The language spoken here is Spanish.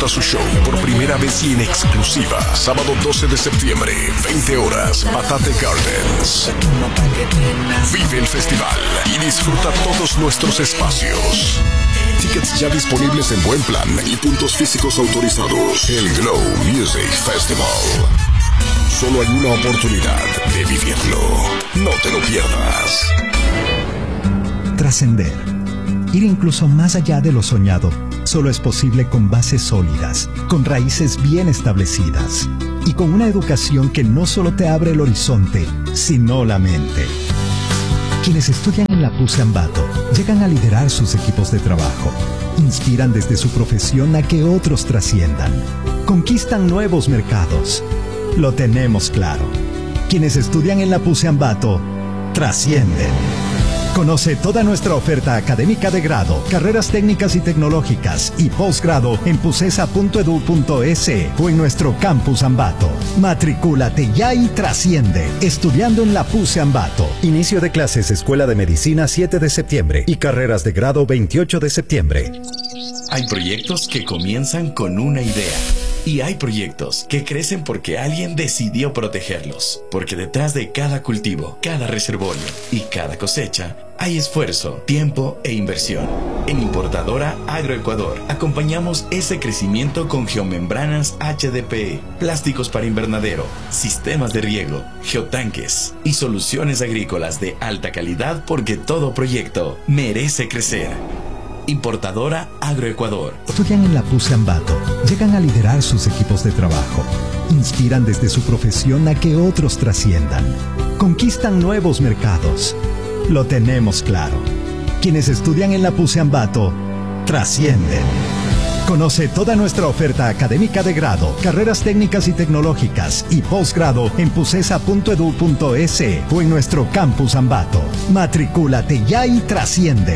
presenta su show por primera vez y en exclusiva. Sábado 12 de septiembre, 20 horas, Patate Gardens. Vive el festival y disfruta todos nuestros espacios. Tickets ya disponibles en Buen Plan y puntos físicos autorizados. El Glow Music Festival. Solo hay una oportunidad de vivirlo. No te lo pierdas. Trascender. Ir incluso más allá de lo soñado. Solo es posible con bases sólidas, con raíces bien establecidas y con una educación que no solo te abre el horizonte, sino la mente. Quienes estudian en la PUCE Ambato llegan a liderar sus equipos de trabajo, inspiran desde su profesión a que otros trasciendan, conquistan nuevos mercados. Lo tenemos claro. Quienes estudian en la PUCE Ambato trascienden. Conoce toda nuestra oferta académica de grado, carreras técnicas y tecnológicas y posgrado en pucesa.edu.es o en nuestro campus Ambato. Matricúlate ya y trasciende, estudiando en la PUCE Ambato. Inicio de clases Escuela de Medicina 7 de septiembre y carreras de grado 28 de septiembre. Hay proyectos que comienzan con una idea. Y hay proyectos que crecen porque alguien decidió protegerlos. Porque detrás de cada cultivo, cada reservorio y cada cosecha, hay esfuerzo, tiempo e inversión. En Importadora Agroecuador acompañamos ese crecimiento con geomembranas HDPE, plásticos para invernadero, sistemas de riego, geotanques y soluciones agrícolas de alta calidad porque todo proyecto merece crecer. Importadora Agroecuador. Estudian en la PUCE Ambato, llegan a liderar sus equipos de trabajo, inspiran desde su profesión a que otros trasciendan, conquistan nuevos mercados. Lo tenemos claro. Quienes estudian en la PUCE Ambato trascienden. Conoce toda nuestra oferta académica de grado, carreras técnicas y tecnológicas y posgrado en pucesa.edu.es o en nuestro campus Ambato. Matricúlate ya y trasciende.